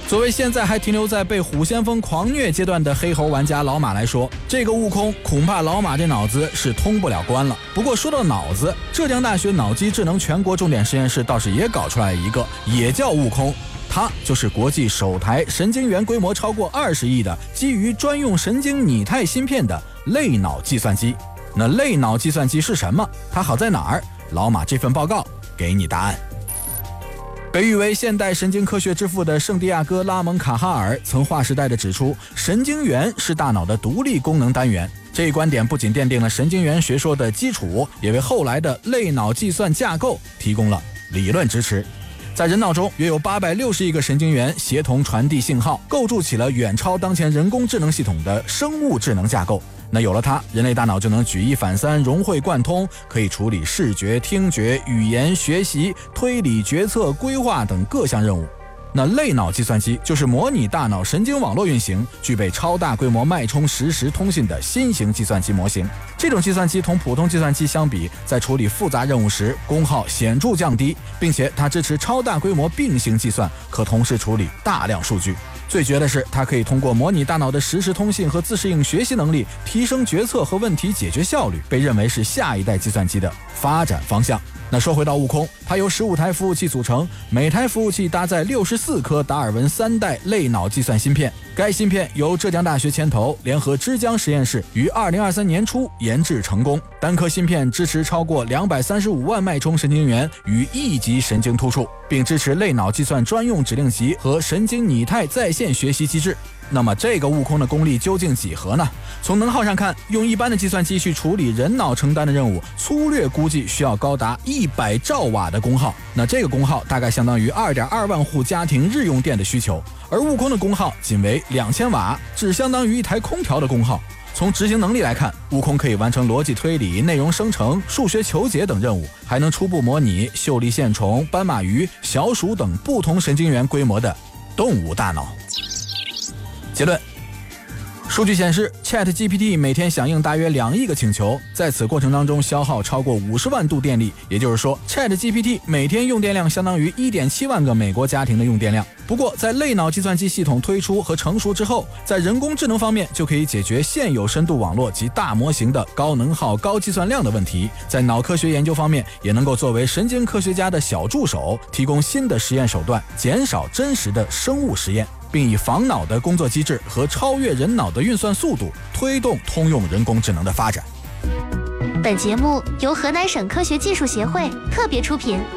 作为现在还停留在被虎先锋狂虐阶段的黑猴玩家老马来说，这个悟空恐怕老马这脑子是通不了关了。不过说到脑子，浙江大学脑机智能全国重点实验室倒是也搞出来一个，也叫悟空。它就是国际首台神经元规模超过20亿的基于专用神经拟态芯片的类脑计算机。那类脑计算机是什么？它好在哪儿？老马这份报告给你答案。被誉为现代神经科学之父的圣地亚哥·拉蒙卡哈尔曾划时代地指出，神经元是大脑的独立功能单元。这一观点不仅奠定了神经元学说的基础，也为后来的类脑计算架构提供了理论支持。在人脑中，约有860亿个神经元协同传递信号，构筑起了远超当前人工智能系统的生物智能架构。那有了它，人类大脑就能举一反三，融会贯通，可以处理视觉、听觉、语言、学习、推理、决策、规划等各项任务。那类脑计算机就是模拟大脑神经网络运行，具备超大规模脉冲实时通信的新型计算机模型。这种计算机同普通计算机相比，在处理复杂任务时功耗显著降低，并且它支持超大规模并行计算，可同时处理大量数据。最绝的是，它可以通过模拟大脑的实时通信和自适应学习能力，提升决策和问题解决效率，被认为是下一代计算机的发展方向。那说回到悟空，它由15台服务器组成，每台服务器搭载64颗达尔文3代类脑计算芯片。该芯片由浙江大学牵头，联合之江实验室于2023年初研制成功。单颗芯片支持超过235万脉冲神经元与1级神经突触，并支持类脑计算专用指令集和神经拟态在线学习机制。那么这个悟空的功力究竟几何呢？从能耗上看，用一般的计算机去处理人脑承担的任务，粗略估计需要高达100兆瓦的功耗。那这个功耗大概相当于2.2万户家庭日用电的需求，而悟空的功耗仅为2000瓦，只相当于一台空调的功耗。从执行能力来看，悟空可以完成逻辑推理、内容生成、数学求解等任务，还能初步模拟秀丽线虫、斑马鱼、小鼠等不同神经元规模的动物大脑。结论：数据显示 ChatGPT 每天响应大约2亿个请求，在此过程当中消耗超过50万度电力，也就是说 ChatGPT 每天用电量相当于 1.7 万个美国家庭的用电量。不过在类脑计算机系统推出和成熟之后，在人工智能方面就可以解决现有深度网络及大模型的高能耗、高计算量的问题。在脑科学研究方面，也能够作为神经科学家的小助手，提供新的实验手段，减少真实的生物实验，并以仿脑的工作机制和超越人脑的运算速度，推动通用人工智能的发展。 本节目由河南省科学技术协会特别出品。